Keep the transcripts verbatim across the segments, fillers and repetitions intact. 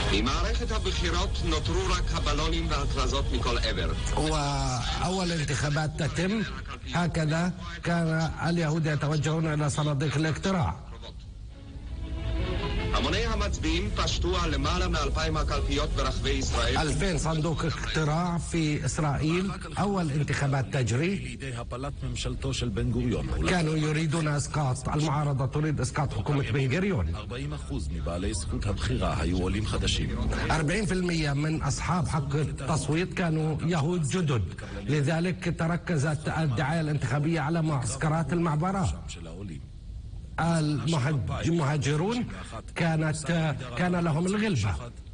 במערכת הבחירות נותרו רק הבלונים והכרזות מכל עבר. وأول انتخابات تتم هكذا كان اليهود يتوجهون إلى صناديق الاقتراع. המוני המצביעים פשטו על למעלה מאלפיים הקלפיות ברחבי ישראל. ألفين صندوق اقتراع في إسرائيل. أول انتخابات تجري. كانوا يريدون إسقاط المعارضة تريد إسقاط حكومة بن غوريون. أربعين بالمئة من أصحاب حق التصويت كانوا يهود جدد، لذلك تركزت الدعاية الانتخابية على معسكرات المعبرات. المهاجرون كانت كان لهم الغلبة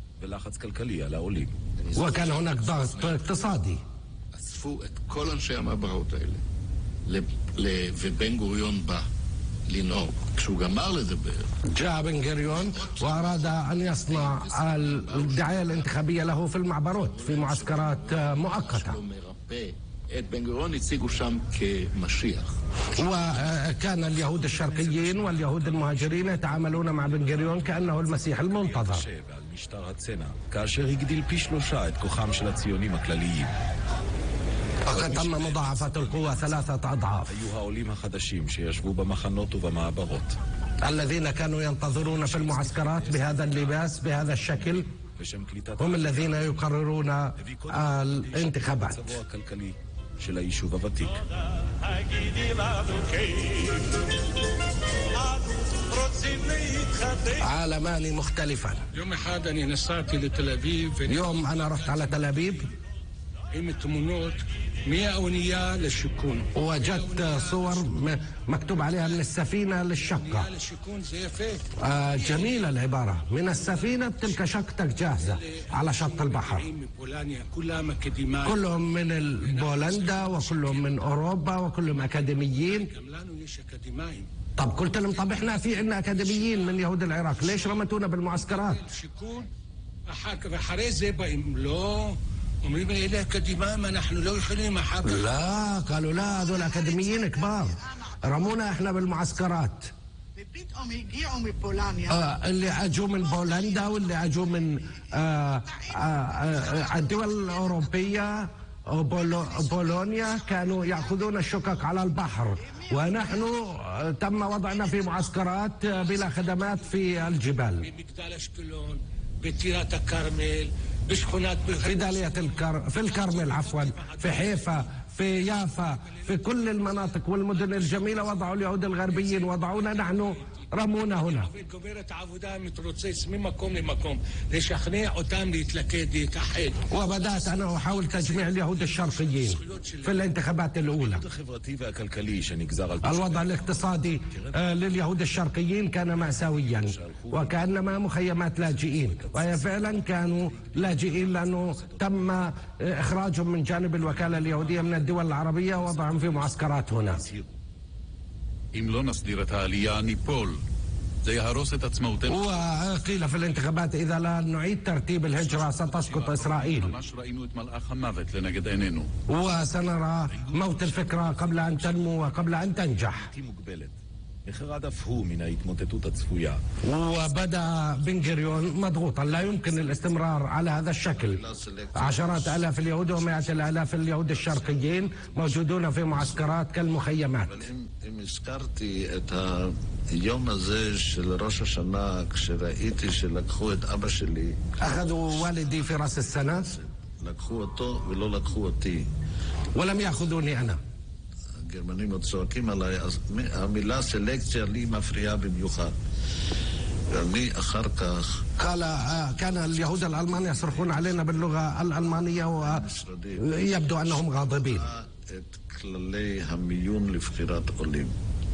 وكان هناك ضغط اقتصادي. אספו את כל אנשי המעברות האלה ובן גוריון בא לנאום. כשהוא גמר לדבר جاء بن غوريون وأراد أن يصنع الدعاية الانتخابية له في المعبرات في معسكرات مؤقتة. את בן גוריון הציגו שם כמשיח. وكان اليهود الشرقيين واليهود المهاجرين يتعاملون مع بن غوريون كأنه المسيح المنتظر. כאשר הגדיל פי שלושה את כוחם של הציונים הכלליים. وقد تم مضاعفة القوة ثلاثة أضعاف. היו העולים החדשים שישבו במחנות ובמעברות. الذين كانوا ينتظرون في المعسكرات بهذا اللباس بهذا الشكل هم الذين يقررون الانتخابات. של היישוב הוותיק. عالمان مختلفان. يوم אחד אני נסעתי לתל אביב. يوم أنا رحت على تل أبيب עם תמונות מהאונייה לשיכון. وجدت صور مكتوب عليها من السفينة للشقة. آه جميلة العبارة، من السفينة تلك شقتك جاهزة على شط البحر. كلهم من بولندا وكلهم من أوروبا وكلهم أكاديميين. طب قلت لهم طب احنا في عندنا أكاديميين من يهود العراق، ليش رمتونا بالمعسكرات؟ אומרים אלה אקדמיים, אנחנו לא יכולים אחר כך. لا قالوا لا هذول أكاديميين كبار رمونا احنا بالمعسكرات. ופתאום הגיעו מפולניה. آه اللي اجوا من بولندا واللي اجوا من آه آه آه الدول الأوروبية وبولونيا كانوا يأخذون الشقق على البحر، ونحن تم وضعنا في معسكرات بلا خدمات في الجبال. במגדל אשקלון, בטירת הכרמל, في دالية الكر... في الكرمل عفوا، في حيفا، في يافا، في كل المناطق والمدن الجميلة وضعوا اليهود الغربيين، وضعونا نحن رمونا هنا. وبدأت أنا أحاول تجميع اليهود الشرقيين في الانتخابات الأولى. الوضع الاقتصادي لليهود الشرقيين كان مأساويا وكأنما مخيمات لاجئين، وهي فعلا كانوا لاجئين لأنه تم إخراجهم من جانب الوكالة اليهودية من الدول العربية ووضعهم في معسكرات هنا. אם לא נסדיר את העלייה ניפול, זה יהרוס את עצמאותנו. وقيل في الانتخابات إذا لا نعيد ترتيب الهجرة ستسقط إسرائيل. ממש ראינו את מלאך המוות לנגד עינינו. وسنرى موت الفكرة قبل أن تنمو وقبل أن تنجح. נחרד אף הוא מן ההתמוטטות הצפויה. وبدأ بن غوريون مضغوطا، لا يمكن الاستمرار على هذا الشكل. عشرات آلاف اليهود ومئات الآلاف اليهود الشرقيين موجودون في معسكرات كالمخيمات. אם הזכרתי את היום הזה של ראש השנה, כשראיתי שלקחו את אבא שלי, أخذوا والدي في رأس السنة، לקחו אותו ולא לקחו אותי. ولم يأخذوني أنا. הגרמנים עוד צועקים עליי, אז המילה סלקציה לי מפריעה במיוחד. ואני אחר כך قال كان اليهود الألمان يصرخون علينا باللغة الألمانية ويبدو أنهم غاضبين. את כללי המיון לבחירת עולים.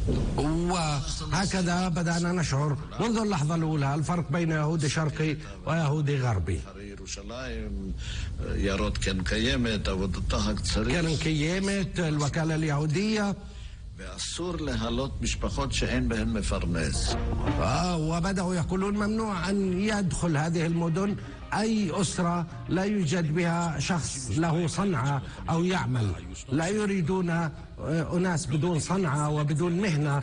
وهكذا بدأنا نشعر منذ اللحظة الأولى الفرق بين يهودي شرقي ويهودي غربي. ירושלים, יערות כן קיימת, עבודתה הקצרית. كان قيمت الوكالة اليهودية وبدأوا يقولون ممنوع أن يدخل هذه المدن أي أسرة لا يوجد بها شخص له صنعة أو يعمل. لا يريدون أناس بدون صنعة وبدون مهنة.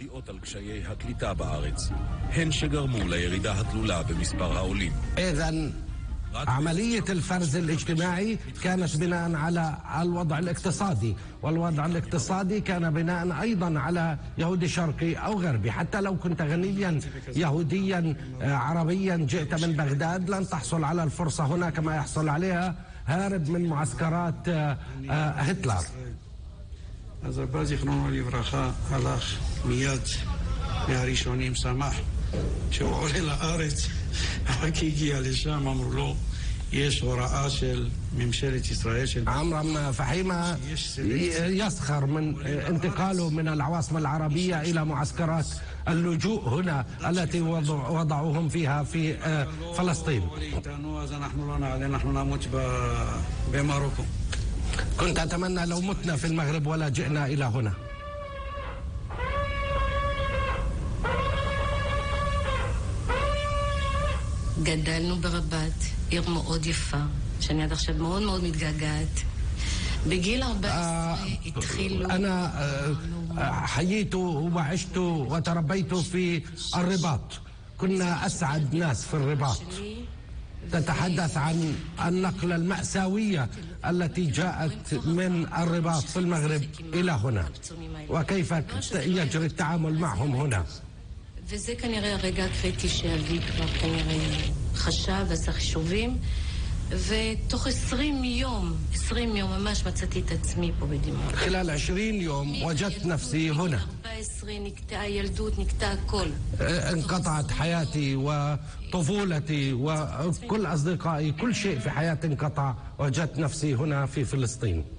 إذن عملية الفرز الاجتماعي كانت بناء على الوضع الاقتصادي، والوضع الاقتصادي كان بناء أيضا على يهودي شرقي أو غربي. حتى لو كنت غنيا يهوديا عربيا جئت من بغداد لن تحصل على الفرصة هنا كما يحصل عليها هارب من معسكرات هتلر. אז הבא זיכרונו לברכה הלך מיד מהראשונים, שמח שהוא עולה לארץ, רק הגיע לשם אמרו לו יש הוראה של ממשלת ישראל של عمرم فحيمة يسخر من انتقاله من العواصم العربية إلى معسكرات اللجوء هنا التي وضعوهم فيها في فلسطين. אז אנחנו לא נעלה, אנחנו נמות במרוקו. كنت أتمنى لو متنا في المغرب ولا جئنا إلى هنا. גדלנו ברבת, עיר מאוד יפה, שאני עד עכשיו מאוד מאוד מתגעגעת. בגיל ארבע עשרה התחילו... أنا حييت وعشت وتربيت في الرباط. كنا أسعد ناس في الرباط. تتحدث عن النقلة المأساوية التي جاءت من الرباط في المغرب إلى هنا وكيف يجري التعامل معهم هنا. וזה כנראה הרגע הקריטי שאבי כבר כנראה חשב ועשה חישובים, ותוך עשרים יום, עשרים יום ממש מצאתי את עצמי פה בדימונה. خلال عشرين يوم وجدت نفسي هنا. ארבע עשרה נקטעה ילדות, نקטع הכל. انقطعت حياتي وطفولتي وكل أصدقائي، كل شيء في حياتي انقطع. وجدت نفسي هنا في فلسطين.